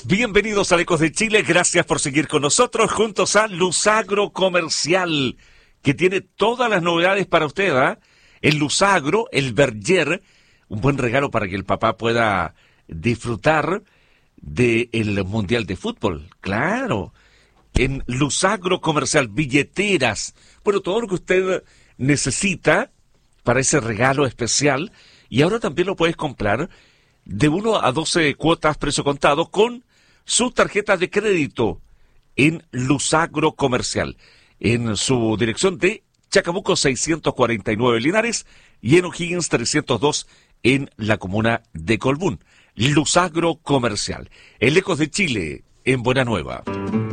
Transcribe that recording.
Bienvenidos a Ecos de Chile, gracias por seguir con nosotros juntos a Lusagro Comercial, que tiene todas las novedades para usted, ¿eh? El Lusagro, el Berger, un buen regalo para que el papá pueda disfrutar del Mundial de Fútbol, claro. En Lusagro Comercial, billeteras, bueno, todo lo que usted necesita para ese regalo especial, y ahora también lo puedes comprar de 1 a 12 cuotas precio contado con sus tarjetas de crédito en Lusagro Comercial, en su dirección de Chacabuco 649 Linares y en O'Higgins 302 en la comuna de Colbún. Lusagro Comercial, el Ecos de Chile en Buena Nueva.